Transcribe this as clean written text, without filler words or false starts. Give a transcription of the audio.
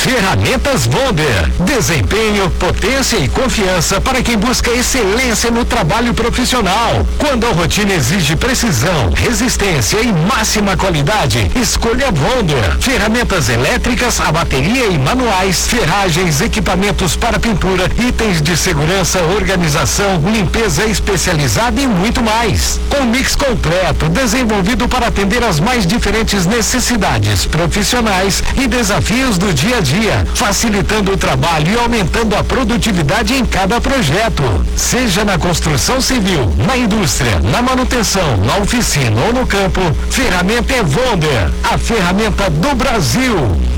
Ferramentas Wonder. Desempenho, potência e confiança para quem busca excelência no trabalho profissional. Quando a rotina exige precisão, resistência e máxima qualidade, escolha Wonder. Ferramentas elétricas, a bateria e manuais, ferragens, equipamentos para pintura, itens de segurança, organização, limpeza especializada e muito mais. Com mix completo, desenvolvido para atender às mais diferentes necessidades profissionais e desafios do dia a dia, facilitando o trabalho e aumentando a produtividade em cada projeto. Seja na construção civil, na indústria, na manutenção, na oficina ou no campo, ferramenta é Wonder, a ferramenta do Brasil.